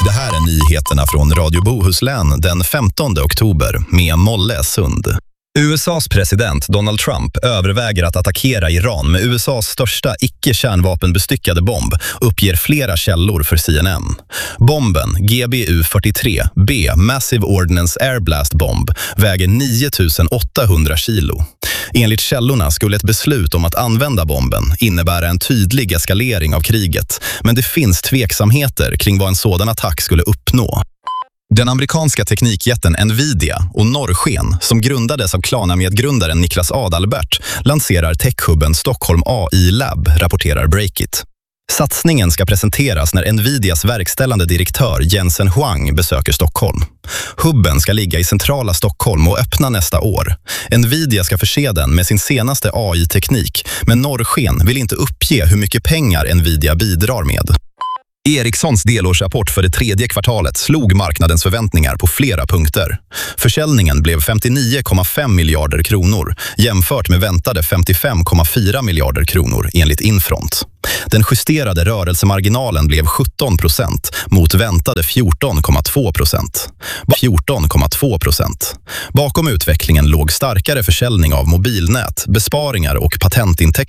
Det här är nyheterna från Radio Bohuslän den 15 oktober med Molle Sund. USAs president Donald Trump överväger att attackera Iran med USAs största icke-kärnvapenbestyckade bomb, uppger flera källor för CNN. Bomben, GBU-43B, Massive Ordnance Air Blast Bomb, väger 9800 kilo. Enligt källorna skulle ett beslut om att använda bomben innebära en tydlig eskalering av kriget, men det finns tveksamheter kring vad en sådan attack skulle uppnå. Den amerikanska teknikjätten Nvidia och Norrsken, som grundades av Klarna-medgrundaren Niklas Adalbert, lanserar techhubben Stockholm AI Lab, rapporterar Breakit. Satsningen ska presenteras när Nvidias verkställande direktör Jensen Huang besöker Stockholm. Hubben ska ligga i centrala Stockholm och öppna nästa år. Nvidia ska förse den med sin senaste AI-teknik, men Norrsken vill inte uppge hur mycket pengar Nvidia bidrar med. Ericssons delårsrapport för det tredje kvartalet slog marknadens förväntningar på flera punkter. Försäljningen blev 59,5 miljarder kronor jämfört med väntade 55,4 miljarder kronor enligt Infront. Den justerade rörelsemarginalen blev 17% mot väntade 14,2%. Bakom utvecklingen låg starkare försäljning av mobilnät, besparingar och patentintäkter.